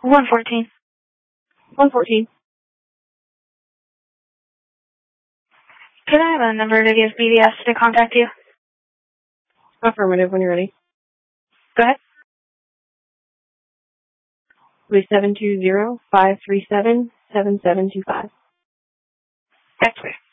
114. 114. Could I have a number to give BVS to contact you? Affirmative, when you're ready. Go ahead. 720-537-7725. That's clear.